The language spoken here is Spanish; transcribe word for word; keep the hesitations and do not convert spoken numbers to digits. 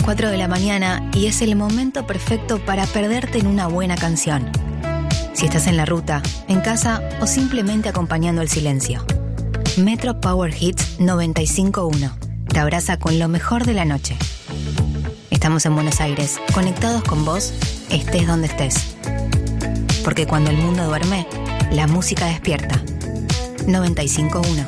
cuatro de la mañana y es el momento perfecto para perderte en una buena canción. Si estás en la ruta, en casa o simplemente acompañando el silencio. Metro Power Hits noventa y cinco punto uno te abraza con lo mejor de la noche. Estamos en Buenos Aires, conectados con vos, estés donde estés. Porque cuando el mundo duerme, la música despierta. noventa y cinco punto uno.